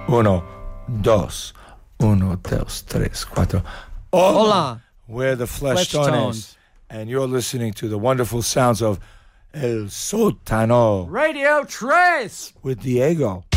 Uno, dos. Uno, dos, tres, cuatro. Hola. We're the Flesh Tones. And you're listening to the wonderful sounds of El Sótano Radio Trace with Diego.